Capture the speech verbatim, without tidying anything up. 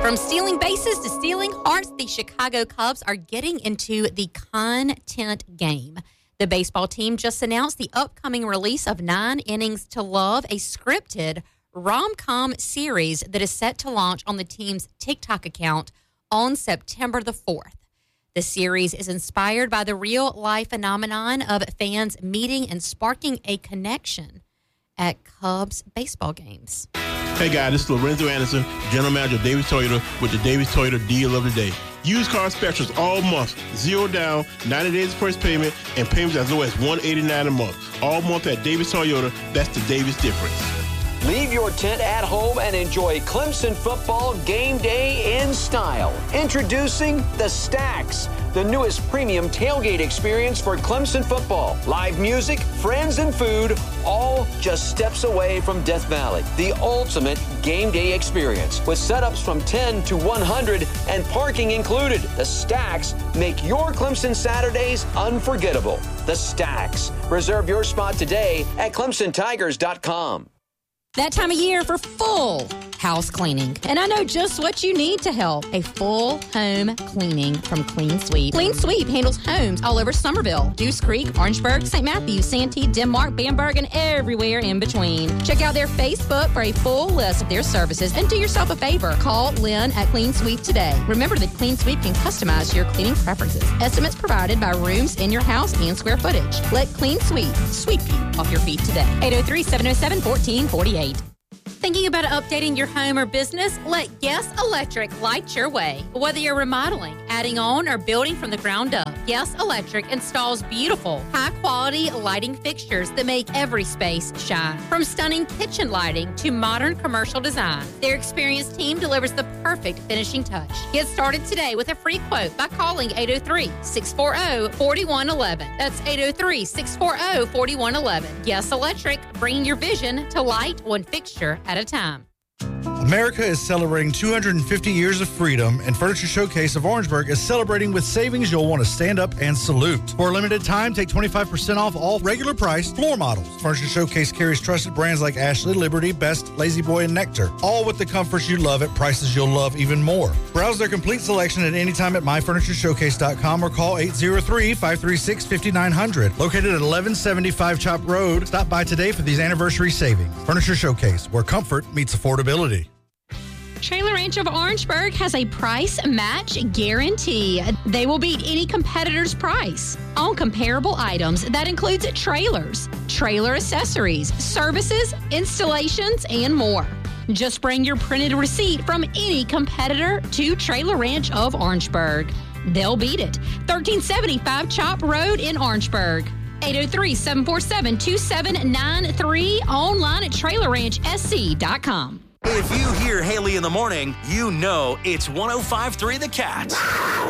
From stealing bases to stealing hearts, the Chicago Cubs are getting into the content game. The baseball team just announced the upcoming release of Nine Innings to Love, a scripted rom-com series that is set to launch on the team's TikTok account on September the fourth. The series is inspired by the real-life phenomenon of fans meeting and sparking a connection at Cubs baseball games. Hey guys, this is Lorenzo Anderson, General Manager of Davis Toyota with the Davis Toyota Deal of the Day. Used car specials all month, zero down, ninety days first payment, and payments as low as one hundred eighty-nine dollars a month. All month at Davis Toyota, that's the Davis difference. Leave your tent at home and enjoy Clemson football game day in style. Introducing the Stacks, the newest premium tailgate experience for Clemson football. Live music, friends, and food, all just steps away from Death Valley. The ultimate game day experience with setups from ten to one hundred and parking included. The Stacks make your Clemson Saturdays unforgettable. The Stacks. Reserve your spot today at clemson tigers dot com. That time of year for full house cleaning. And I know just what you need to help. A full home cleaning from Clean Sweep. Clean Sweep handles homes all over Somerville, Deuce Creek, Orangeburg, Saint Matthews, Santee, Denmark, Bamberg, and everywhere in between. Check out their Facebook for a full list of their services and do yourself a favor. Call Lynn at Clean Sweep today. Remember that Clean Sweep can customize your cleaning preferences. Estimates provided by rooms in your house and square footage. Let Clean Sweep sweep you off your feet today. eight oh three, seven oh seven, one four four eight. Thinking about updating your home or business? Let Guess Electric light your way. Whether you're remodeling, adding on, or building from the ground up, Guess Electric installs beautiful, high-quality lighting fixtures that make every space shine. From stunning kitchen lighting to modern commercial design, their experienced team delivers the perfect finishing touch. Get started today with a free quote by calling eight oh three, six four oh, four one one one. That's eight oh three, six four oh, four one one one. Guess Electric, bringing your vision to light one fixture at a time. America is celebrating two hundred fifty years of freedom, and Furniture Showcase of Orangeburg is celebrating with savings you'll want to stand up and salute. For a limited time, take twenty-five percent off all regular price floor models. Furniture Showcase carries trusted brands like Ashley, Liberty, Best, Lazy Boy, and Nectar, all with the comforts you love at prices you'll love even more. Browse their complete selection at any time at my furniture showcase dot com or call eight oh three, five three six, five nine zero zero. Located at eleven seventy-five Chop Road, stop by today for these anniversary savings. Furniture Showcase, where comfort meets affordability. Trailer Ranch of Orangeburg has a price match guarantee. They will beat any competitor's price on comparable items. That includes trailers, trailer accessories, services, installations, and more. Just bring your printed receipt from any competitor to Trailer Ranch of Orangeburg. They'll beat it. thirteen seventy-five Chop Road in Orangeburg. eight oh three, seven four seven, two seven nine three. Online at trailer ranch s c dot com. If you hear Haley in the morning, you know it's one oh five point three The Cat.